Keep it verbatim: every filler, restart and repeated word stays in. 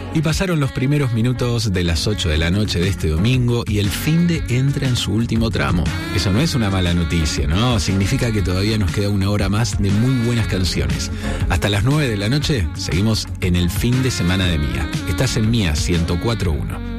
Y pasaron los primeros minutos de las ocho de la noche de este domingo y el finde entra en su último tramo. Eso no es una mala noticia, ¿no? Significa que todavía nos queda una hora más de muy buenas canciones. Hasta las nueve de la noche seguimos en el fin de semana de Mía. Estás en Mía ciento cuatro punto uno.